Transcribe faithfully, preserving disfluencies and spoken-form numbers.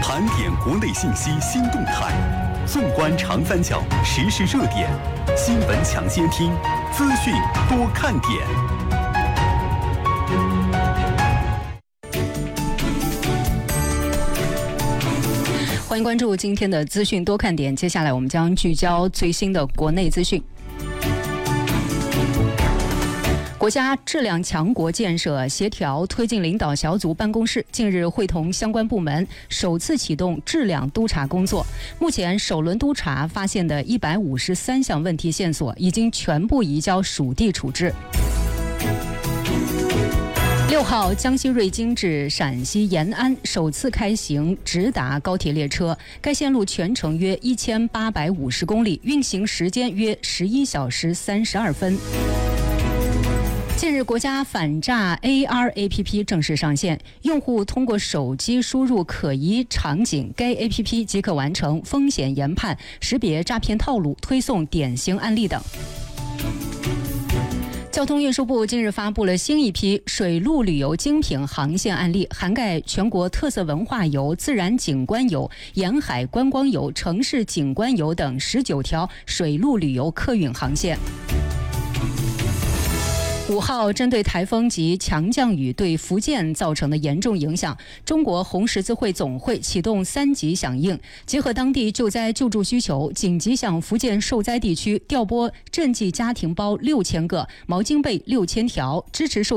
盘点国内信息新动态，纵观长三角时事热点，新闻抢先听，资讯多看点。 欢迎关注今天的资讯多看点，接下来我们将聚焦最新的国内资讯。国家质量强国建设协调推进领导小组办公室近日会同相关部门，首次启动质量督查工作。目前首轮督查发现的一百五十三项问题线索，已经全部移交属地处置。六号，江西瑞金至陕西延安首次开行直达高铁列车，该线路全程约一千八百五十公里，运行时间约十一小时三十二分。近日，国家反诈 A R A P P 正式上线，用户通过手机输入可疑场景，该 A P P 即可完成风险研判、识别诈骗套路、推送典型案例等。交通运输部近日发布了新一批水陆旅游精品航线案例，涵盖全国特色文化游、自然景观游、沿海观光游、城市景观游等十九条水陆旅游客运航线。五号，针对台风及强降雨对福建造成的严重影响，中国红十字会总会启动三级响应，结合当地救灾救助需求，紧急向福建受灾地区调拨赈济家庭包六千个、毛巾被六千条，支持受